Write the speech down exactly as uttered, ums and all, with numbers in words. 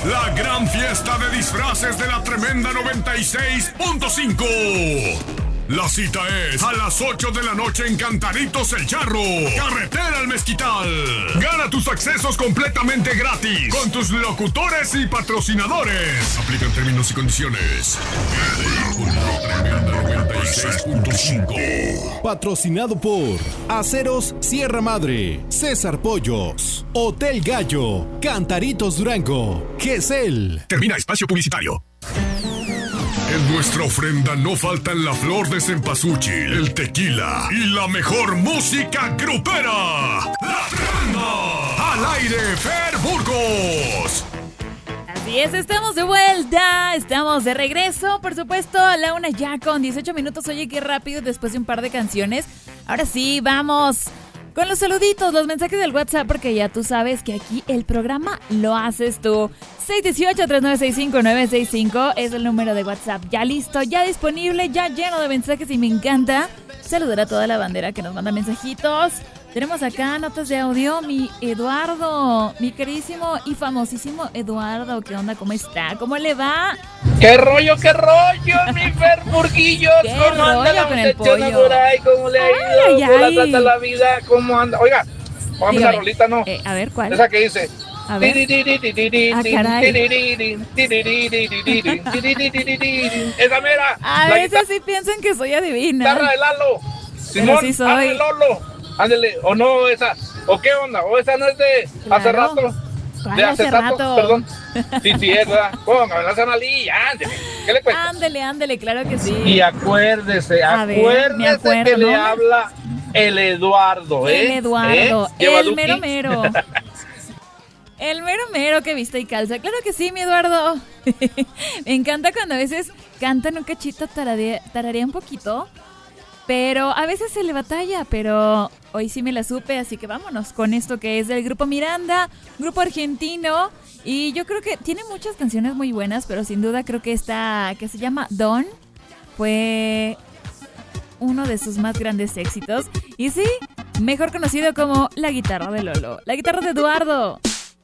La gran fiesta de disfraces de la tremenda noventa y seis punto cinco. La cita es a las ocho de la noche en Cantaritos El Charro, carretera al Mezquital. Gana tus accesos completamente gratis con tus locutores y patrocinadores. Aplican términos y condiciones. noventa y seis punto cinco. Patrocinado por Aceros Sierra Madre, César Pollos, Hotel Gallo, Cantaritos Durango, Gesell. Termina espacio publicitario. En nuestra ofrenda no faltan la flor de cempasúchil, el tequila y la mejor música grupera. ¡La Tremenda! ¡Al aire, Fer Burgos! Así es, estamos de vuelta, estamos de regreso, por supuesto, a la una ya con dieciocho minutos. Oye, qué rápido después de un par de canciones. Ahora sí, vamos con los saluditos, los mensajes del WhatsApp, porque ya tú sabes que aquí el programa lo haces tú. seis uno ocho, tres nueve seis cinco, nueve seis cinco es el número de WhatsApp. Ya listo, ya disponible, ya lleno de mensajes y me encanta saludar a toda la bandera que nos manda mensajitos. Tenemos acá notas de audio, mi Eduardo, mi queridísimo y famosísimo Eduardo. ¿Qué onda? ¿Cómo está? ¿Cómo le va? ¡Qué rollo, qué rollo, mi Fer Burguillos! ¿Qué ¿Cómo anda la rollo con el muchachona pollo? por ahí? ¿Cómo le ha Ay, ido? ay, ¿Cómo la ay. trata la vida? ¿Cómo anda? Oiga, póngame esa Dígame. rolita, ¿no? Eh, a ver, ¿cuál? Esa que dice... A ver. Ah, ¡Esa mera! A La veces sí piensan que soy adivina. guitarra de Lalo. Simón, sí soy. ándale, Lolo. Ándale, o no esa, o qué onda, o esa no es de hace Claro. rato. ¿Cuál De hace hace rato, rato? perdón. Sí, sí, es, ¿verdad? Póngame la zanalilla, ándale. ¿Qué le cuesta? Ándele, ándele, claro que sí. Y acuérdese, A ver, acuérdese me acuerdo, que le ¿no? habla el Eduardo, ¿eh? El Eduardo, ¿Eh? ¿Lleva el Duki? mero mero. El mero mero que viste y calza. Claro que sí, mi Eduardo. Me encanta cuando a veces cantan un cachito, tararea, tararea un poquito. Pero a veces se le batalla, pero hoy sí me la supe, así que vámonos con esto que es del grupo Miranda, grupo argentino. Y yo creo que tiene muchas canciones muy buenas, pero sin duda creo que esta, que se llama Don, fue uno de sus más grandes éxitos. Y sí, mejor conocido como la guitarra de Lolo, la guitarra de Eduardo.